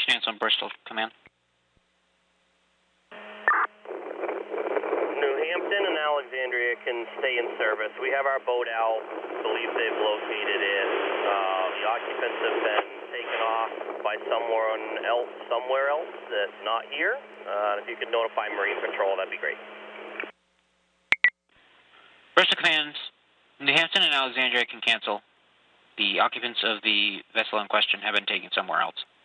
cancel on Bristol Command. New Hampton and Alexandria can stay in service. We have our boat out. Believe they've located it. The occupants have been taken off by somewhere else that's not here. If you could notify Marine Patrol, that'd be great. Bristol Command, New Hampton and Alexandria can cancel. The occupants of the vessel in question have been taken somewhere else.